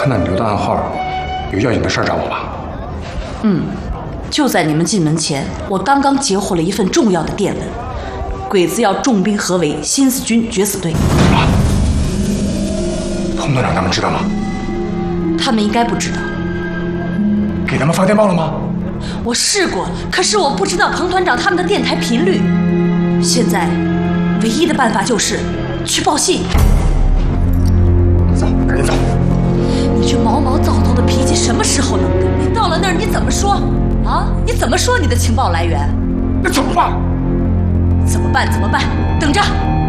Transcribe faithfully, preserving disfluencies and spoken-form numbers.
看到你留的暗号，有要紧的事找我吧？ 嗯，就在你们进门前，我刚刚截获了一份重要的电文，鬼子要重兵合围新四军决死队。 什么？彭团长他们知道吗？ 他们应该不知道。 给他们发电报了吗？ 我试过了，可是我不知道彭团长他们的电台频率。现在，唯一的办法就是去报信。 走，赶紧走。 你这毛毛躁躁的脾气什么时候能的？你到了那儿你怎么说？啊？你怎么说你的情报来源？ 那怎么办？ 怎么办？怎么办？等着。